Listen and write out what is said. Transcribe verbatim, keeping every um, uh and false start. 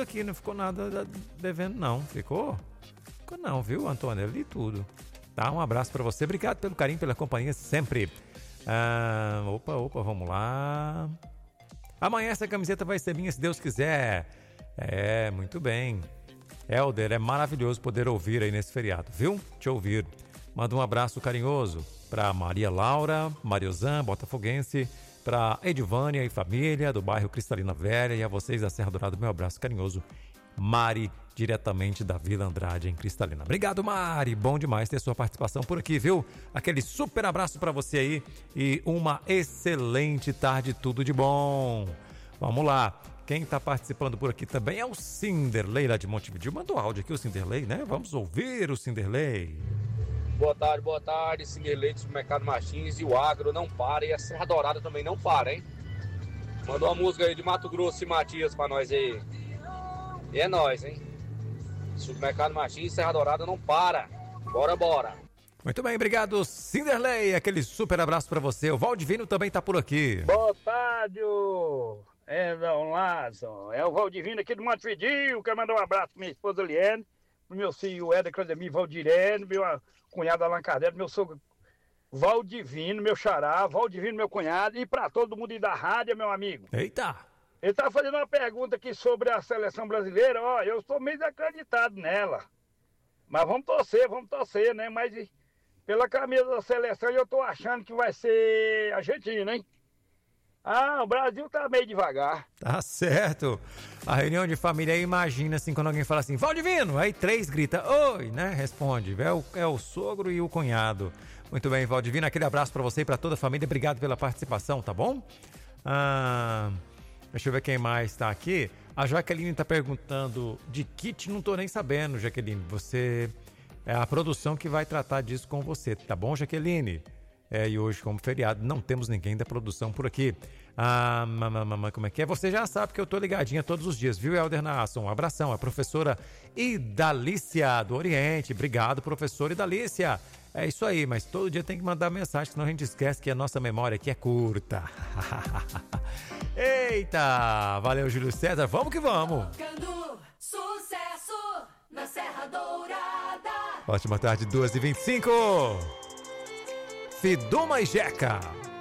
aqui, não ficou nada devendo não, ficou? Ficou não, viu, Antônio? Eu li tudo. Tá, um abraço pra você, obrigado pelo carinho, pela companhia sempre. Ah, opa, opa, vamos lá. Amanhã essa camiseta vai ser minha, se Deus quiser. É, muito bem. Helder, é maravilhoso poder ouvir aí nesse feriado, viu? Te ouvir. Manda um abraço carinhoso pra Maria Laura, Mariozan, botafoguense, pra Edivânia e família do bairro Cristalina Velha e a vocês da Serra Dourada, meu abraço carinhoso. Mari, diretamente da Vila Andrade, em Cristalina. Obrigado, Mari. Bom demais ter sua participação por aqui, viu? Aquele super abraço pra você aí e uma excelente tarde, tudo de bom. Vamos lá. Quem tá participando por aqui também é o Cinderley lá de Montevidéu. Mandou áudio aqui o Cinderley, né? Vamos ouvir o Cinderley. Boa tarde, boa tarde. Cinderley do Supermercado Martins e o agro não para e a Serra Dourada também não para, hein? Mandou uma música aí de Mato Grosso e Matias pra nós aí. E é nóis, hein? Supermercado Martins, Serra Dourada não para. Bora, bora. Muito bem, obrigado, Cinderley. Aquele super abraço pra você. O Valdivino também tá por aqui. Boa tarde, é, Dom Lázaro. É o Valdivino aqui do Montevidéu. Quero mandar um abraço pra minha esposa Liane, pro meu filho Éder Claudemir Valdirene, meu cunhado Allan Cardeiro, meu sogro Valdivino, meu xará, Valdivino, meu cunhado, e pra todo mundo aí da rádio, meu amigo. Eita! Ele tá fazendo uma pergunta aqui sobre a seleção brasileira. Ó, eu estou meio desacreditado nela. Mas vamos torcer, vamos torcer, né? Mas pela camisa da seleção eu tô achando que vai ser Argentina, hein? Ah, o Brasil tá meio devagar. Tá certo. A reunião de família aí, imagina assim, quando alguém fala assim, Valdivino, aí três grita, oi, né? Responde, é o, é o sogro e o cunhado. Muito bem, Valdivino, aquele abraço pra você e pra toda a família. Obrigado pela participação, tá bom? Ah... Deixa eu ver quem mais tá aqui. A Jaqueline tá perguntando de kit, não tô nem sabendo, Jaqueline. Você... É a produção que vai tratar disso com você, tá bom, Jaqueline? É, e hoje, como feriado, não temos ninguém da produção por aqui. Ah, mamãe, como é que é? Você já sabe que eu tô ligadinha todos os dias, viu, Helder Nasson? Um abração. A professora Idalícia do Oriente. Obrigado, professora Idalícia. É isso aí, mas todo dia tem que mandar mensagem, senão a gente esquece que a nossa memória aqui é curta. Eita! Valeu, Júlio César. Vamos que vamos! Sucesso na Serra Dourada. Ótima tarde, duas e vinte e cinco. Fiduma e Jeca.